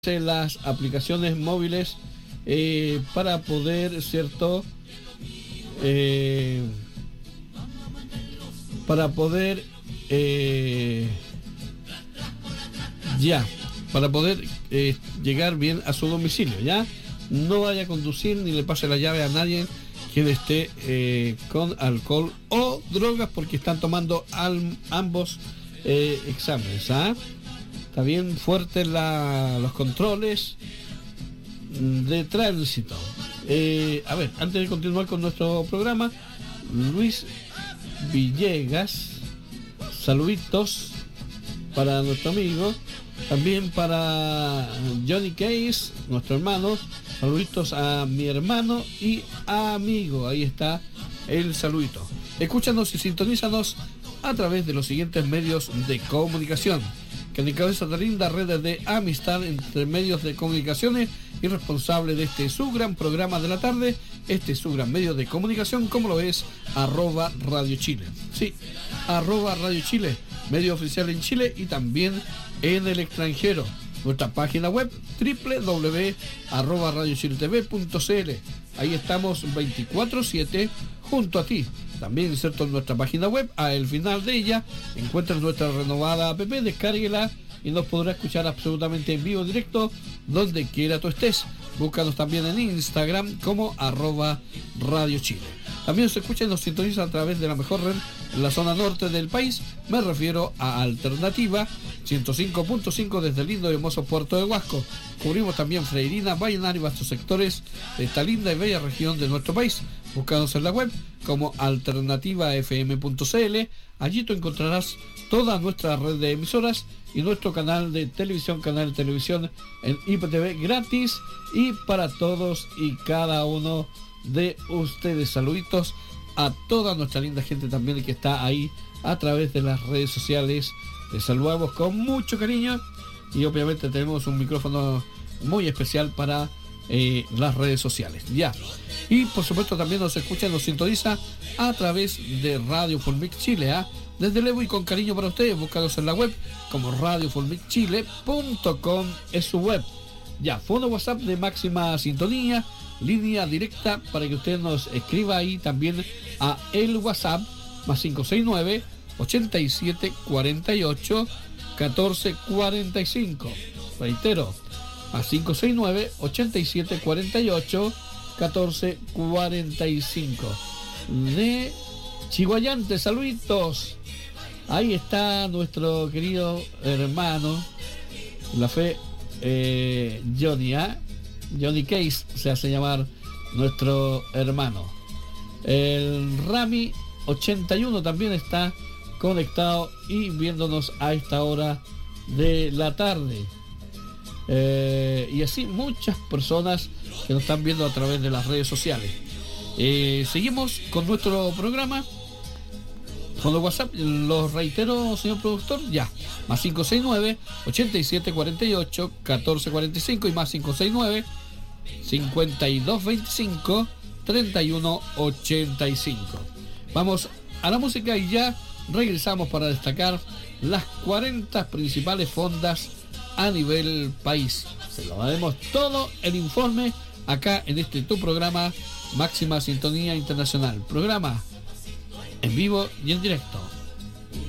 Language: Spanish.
las aplicaciones móviles para poder, ¿cierto? Para poder llegar bien a su domicilio, ¿ya? No vaya a conducir ni le pase la llave a nadie quien esté con alcohol o drogas, porque están tomando ambos exámenes, ¿ah? Está bien fuerte los controles de tránsito. A ver, antes de continuar con nuestro programa, Luis Villegas, saluditos para nuestro amigo, también para Johnny Case, nuestro hermano, saluditos a mi hermano y amigo, ahí está el saludito. Escúchanos y sintonízanos a través de los siguientes medios de comunicación, que encabeza de lindas redes de amistad entre medios de comunicaciones y responsable de este su gran programa de la tarde, este su gran medio de comunicación, como lo es @Radio Chile. Sí, @Radio Chile, medio oficial en Chile y también en el extranjero. Nuestra página web www.radiochiletv.cl. Ahí estamos 24/7 junto a ti. También, ¿cierto?, en nuestra página web, al final de ella encuentras nuestra renovada app, descárguela y nos podrá escuchar absolutamente en vivo, directo, donde quiera tú estés. Búscanos también en Instagram como @Radio Chile. También nos escucha y nos sintoniza a través de la mejor red en la zona norte del país. Me refiero a Alternativa 105.5 desde el lindo y hermoso puerto de Huasco. Cubrimos también Freirina, Vallenar y vastos sectores de esta linda y bella región de nuestro país. Búscanos en la web como alternativafm.cl. Allí tú encontrarás toda nuestra red de emisoras y nuestro canal de televisión en IPTV gratis y para todos y cada uno de ustedes. Saluditos a toda nuestra linda gente también que está ahí a través de las redes sociales. Les saludamos con mucho cariño y obviamente tenemos un micrófono muy especial para las redes sociales, ya. Y por supuesto también nos escucha y nos sintoniza a través de Radio Folmix Chile, ¿ah? Desde luego y con cariño para ustedes, búscanos en la web como radiofolmixchile.com, es su web. Ya, fono WhatsApp de máxima sintonía, línea directa para que usted nos escriba ahí también a el WhatsApp +569 87 48 14 45. Reitero, +569 87 48 14 45. De Chiguayante, saluditos. Ahí está nuestro querido hermano, la fe, Johnny, Johnny Case se hace llamar nuestro hermano. El Rami 81 también está conectado y viéndonos a esta hora de la tarde. Y así muchas personas que nos están viendo a través de las redes sociales. Seguimos con nuestro programa. Con los WhatsApp, los reitero, señor productor, ya. +569 87 48 14 45 y +569 52 25 31 85. Vamos a la música y ya regresamos para destacar las 40 principales fondas a nivel país. Se lo daremos todo el informe acá en este tu programa Máxima Sintonía Internacional. Programa en vivo y en directo.